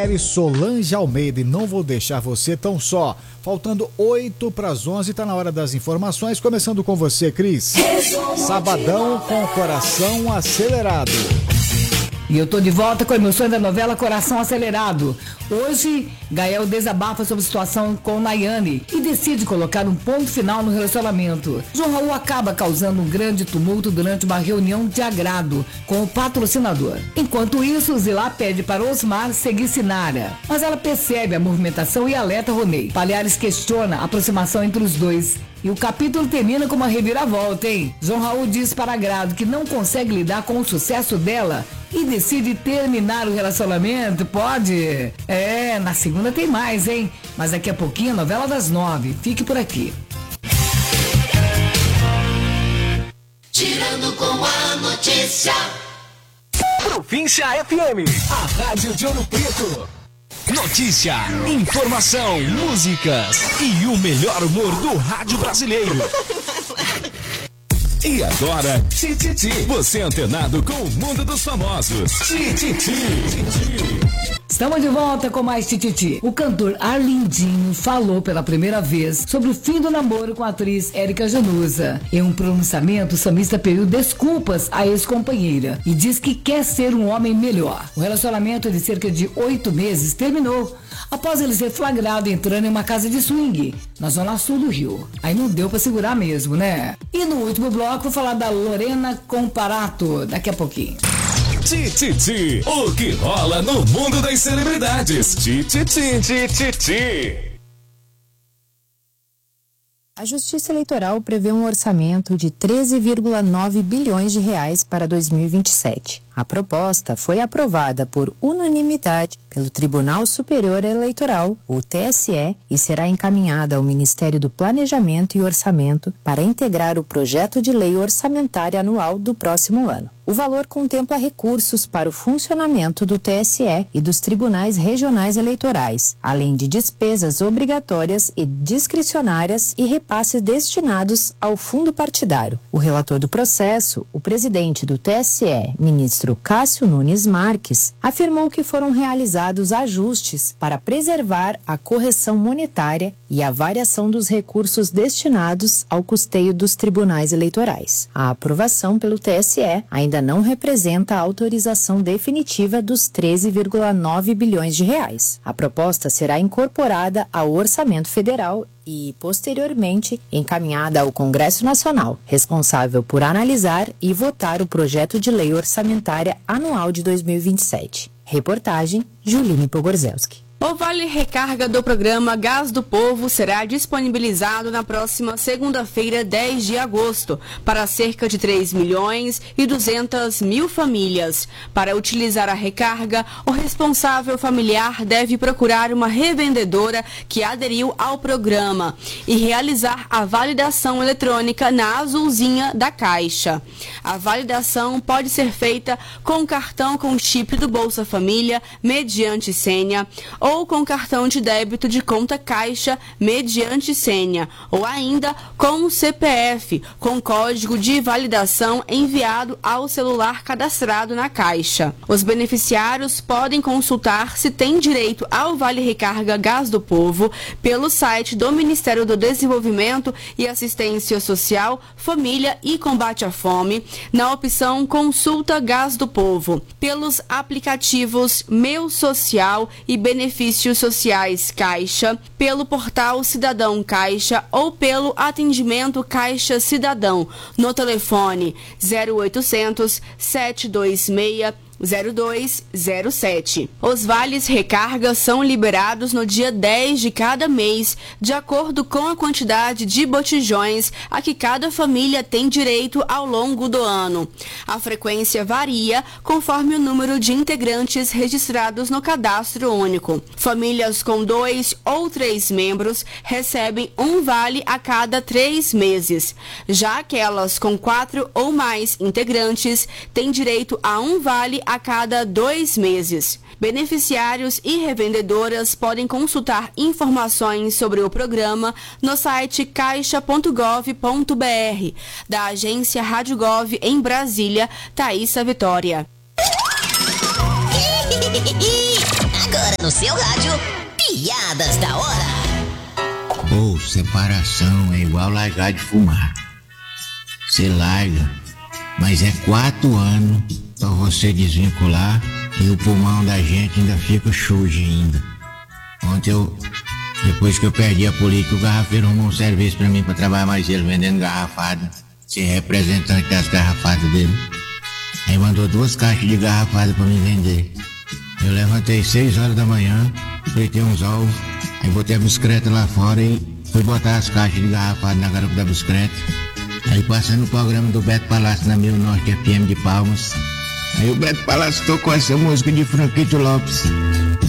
Solange Almeida, e não vou deixar você tão só. Faltando 8:11, tá na hora das informações. Começando com você, Cris. Sabadão com o coração acelerado. E eu tô de volta com a emoção da novela Coração Acelerado. Hoje, Gael desabafa sobre a situação com Nayane e decide colocar um ponto final no relacionamento. João Raul acaba causando um grande tumulto durante uma reunião de agrado com o patrocinador. Enquanto isso, Zilá pede para Osmar seguir Sinara, mas ela percebe a movimentação e alerta Ronei. Palhares questiona a aproximação entre os dois. E o capítulo termina com uma reviravolta, hein? João Raul diz para Agrado que não consegue lidar com o sucesso dela e decide terminar o relacionamento. Pode? Na segunda tem mais, hein? Mas daqui a pouquinho, a novela das 9. Fique por aqui. Tirando com a notícia. Província FM, a rádio de Ouro Preto. Notícia, informação, músicas e o melhor humor do rádio brasileiro. E agora, Tititi, você antenado com o mundo dos famosos. Tititi. Estamos de volta com mais Tititi. O cantor Arlindinho falou pela primeira vez sobre o fim do namoro com a atriz Érica Januza. Em um pronunciamento, o sambista pediu desculpas à ex-companheira e diz que quer ser um homem melhor. O relacionamento de cerca de 8 meses terminou após ele ser flagrado entrando em uma casa de swing na zona sul do Rio. Aí não deu pra segurar mesmo, né? E no último bloco vou falar da Lorena Comparato daqui a pouquinho. Tititi, o que rola no mundo das celebridades. Tititi. A Justiça Eleitoral prevê um orçamento de 13,9 bilhões de reais para 2027. A proposta foi aprovada por unanimidade pelo Tribunal Superior Eleitoral, o TSE, e será encaminhada ao Ministério do Planejamento e Orçamento para integrar o projeto de lei orçamentária anual do próximo ano. O valor contempla recursos para o funcionamento do TSE e dos tribunais regionais eleitorais, além de despesas obrigatórias e discricionárias e repasses destinados ao fundo partidário. O relator do processo, o presidente do TSE, ministro Cássio Nunes Marques, afirmou que foram realizados ajustes para preservar a correção monetária e a variação dos recursos destinados ao custeio dos tribunais eleitorais. A aprovação pelo TSE ainda não representa a autorização definitiva dos 13,9 bilhões de reais. A proposta será incorporada ao orçamento federal e, posteriormente, encaminhada ao Congresso Nacional, responsável por analisar e votar o projeto de lei orçamentária anual de 2027. Reportagem, Juline Pogorzelski. O Vale Recarga do programa Gás do Povo será disponibilizado na próxima segunda-feira, 10 de agosto, para cerca de 3.200.000 famílias. Para utilizar a recarga, o responsável familiar deve procurar uma revendedora que aderiu ao programa e realizar a validação eletrônica na azulzinha da caixa. A validação pode ser feita com cartão com chip do Bolsa Família, mediante senha, ou com cartão de débito de conta caixa mediante senha, ou ainda com CPF, com código de validação enviado ao celular cadastrado na caixa. Os beneficiários podem consultar se têm direito ao Vale Recarga Gás do Povo pelo site do Ministério do Desenvolvimento e Assistência Social, Família e Combate à Fome, na opção Consulta Gás do Povo, pelos aplicativos Meu Social e Benefícios Sociais Caixa, pelo portal Cidadão Caixa ou pelo atendimento Caixa Cidadão no telefone 0800 726 0207. Os vales recarga são liberados no dia 10 de cada mês, de acordo com a quantidade de botijões a que cada família tem direito ao longo do ano. A frequência varia conforme o número de integrantes registrados no cadastro único. Famílias com 2 ou 3 membros recebem um vale a cada 3 meses. Já aquelas com 4 ou mais integrantes têm direito a um vale a cada 2 meses. Beneficiários e revendedoras podem consultar informações sobre o programa no site caixa.gov.br. Da agência Rádio Gov em Brasília, Thaísa Vitória. Agora No seu rádio, piadas da hora. Pô, separação é igual largar de fumar. Você larga, mas é 4 anos pra você desvincular e o pulmão da gente ainda fica sujo ainda. Ontem depois que eu perdi a política, o garrafeiro arrumou um serviço pra mim pra trabalhar mais ele vendendo garrafada. Ser representante das garrafadas dele. Aí mandou 2 caixas de garrafada pra mim vender. Eu levantei 6 horas da manhã, fritei uns ovos, aí botei a bicicleta lá fora e fui botar as caixas de garrafada na garupa da bicicleta. Aí passando o programa do Beto Palácio na Mil Norte FM de Palmas. Aí o Beto Palácio tocou essa música de Franquito Lopes.